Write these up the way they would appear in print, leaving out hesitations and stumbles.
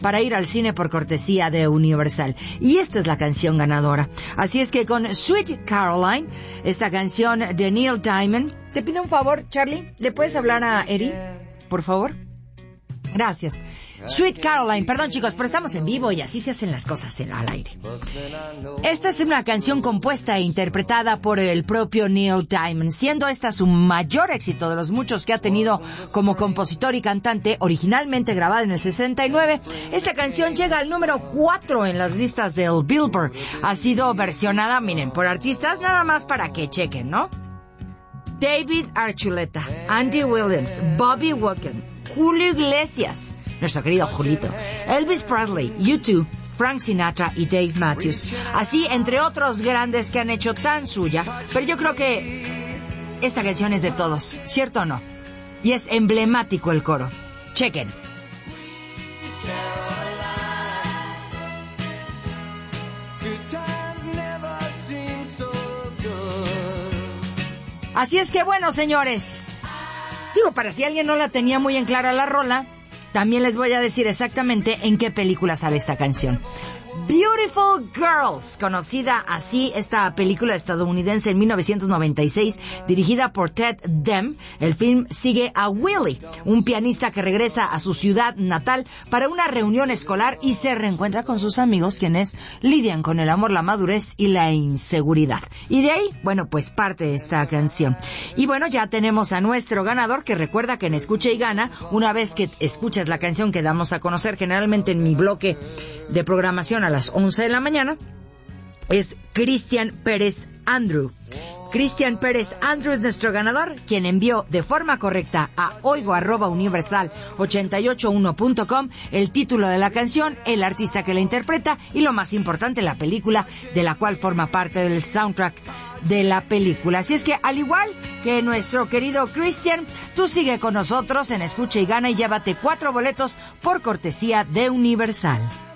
para ir al cine por cortesía de Universal. Y esta es la canción ganadora. Así es que con Sweet Caroline, esta canción de Neil Diamond. Te pido un favor, Charlie, ¿le puedes hablar a Eri, por favor? Gracias. Sweet Caroline, perdón chicos, pero estamos en vivo y así se hacen las cosas al aire. Esta es una canción compuesta e interpretada por el propio Neil Diamond, siendo esta su mayor éxito de los muchos que ha tenido como compositor y cantante, originalmente grabada en el 69. Esta canción llega al número 4 en las listas del Billboard. Ha sido versionada, miren, por artistas nada más para que chequen, ¿no? David Archuleta, Andy Williams, Bobby Womack, Julio Iglesias, nuestro querido Julito, Elvis Presley, U2, Frank Sinatra y Dave Matthews. Así, entre otros grandes que han hecho tan suya, pero yo creo que esta canción es de todos, ¿cierto o no? Y es emblemático el coro. Chequen. Así es que bueno, señores, digo, para si alguien no la tenía muy en clara la rola, también les voy a decir exactamente en qué película sale esta canción. Beautiful Girls, conocida así, esta película estadounidense en 1996, dirigida por Ted Dem. El film sigue a Willie, un pianista que regresa a su ciudad natal para una reunión escolar y se reencuentra con sus amigos, quienes lidian con el amor, la madurez y la inseguridad. Y de ahí, bueno, pues parte de esta canción. Y bueno, ya tenemos a nuestro ganador, que recuerda que en Escucha y Gana, una vez que escuchas la canción que damos a conocer generalmente en mi bloque de programación a las 11 de la mañana, es Cristian Pérez Andrew. Cristian Pérez Andrew es nuestro ganador, quien envió de forma correcta a oigo@universal881.com el título de la canción, el artista que la interpreta y, lo más importante, la película de la cual forma parte del soundtrack de la película. Así es que, al igual que nuestro querido Cristian, tú sigue con nosotros en Escucha y Gana y llévate 4 boletos por cortesía de Universal.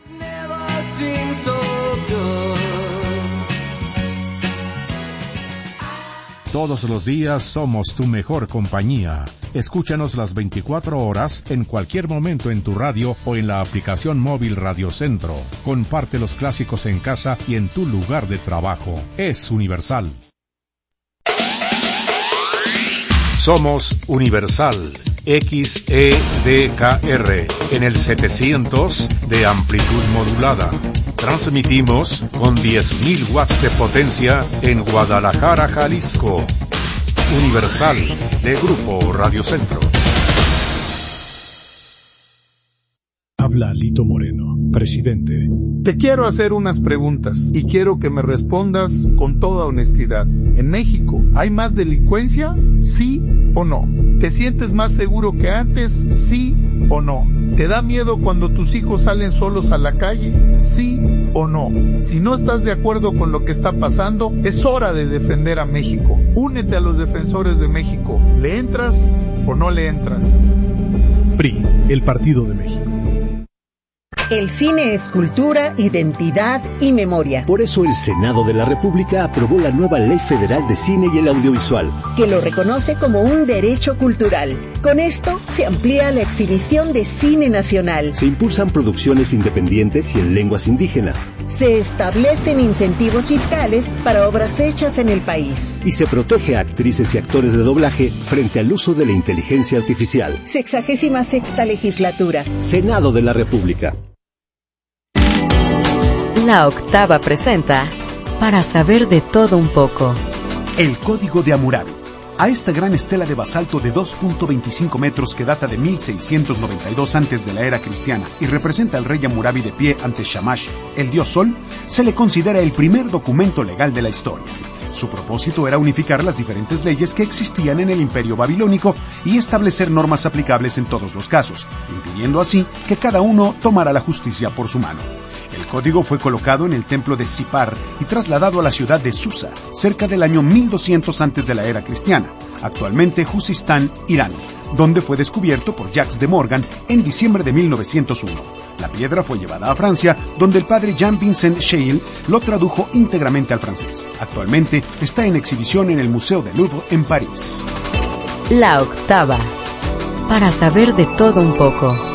Todos los días somos tu mejor compañía. Escúchanos las 24 horas en cualquier momento en tu radio o en la aplicación móvil Radio Centro. Comparte los clásicos en casa y en tu lugar de trabajo. Es Universal. Somos Universal XEDKR en el 700 de amplitud modulada. Transmitimos con 10.000 watts de potencia en Guadalajara, Jalisco. Universal, de Grupo Radio Centro. Habla Lito Moreno, presidente. Te quiero hacer unas preguntas y quiero que me respondas con toda honestidad. ¿En México hay más delincuencia? ¿Sí o no? ¿Te sientes más seguro que antes? ¿Sí o no? ¿Te da miedo cuando tus hijos salen solos a la calle? ¿Sí o no? Si no estás de acuerdo con lo que está pasando, es hora de defender a México. Únete a los defensores de México. ¿Le entras o no le entras? PRI, el Partido de México. El cine es cultura, identidad y memoria. Por eso el Senado de la República aprobó la nueva Ley Federal de Cine y el Audiovisual, que lo reconoce como un derecho cultural. Con esto se amplía la exhibición de cine nacional. Se impulsan producciones independientes y en lenguas indígenas. Se establecen incentivos fiscales para obras hechas en el país. Y se protege a actrices y actores de doblaje frente al uso de la inteligencia artificial. 66ª legislatura. Senado de la República. La Octava presenta Para saber de todo un poco. El Código de Hammurabi. A esta gran estela de basalto de 2.25 metros que data de 1692 antes de la era cristiana y representa al rey Hammurabi de pie ante Shamash, el dios Sol, se le considera el primer documento legal de la historia. Su propósito era unificar las diferentes leyes que existían en el Imperio Babilónico y establecer normas aplicables en todos los casos, impidiendo así que cada uno tomara la justicia por su mano. El código fue colocado en el templo de Sipar y trasladado a la ciudad de Susa, cerca del año 1200 antes de la era cristiana, actualmente Juzistán, Irán, donde fue descubierto por Jacques de Morgan en diciembre de 1901. La piedra fue llevada a Francia, donde el padre Jean-Vincent Scheil lo tradujo íntegramente al francés. Actualmente está en exhibición en el Museo del Louvre en París. La Octava. Para saber de todo un poco.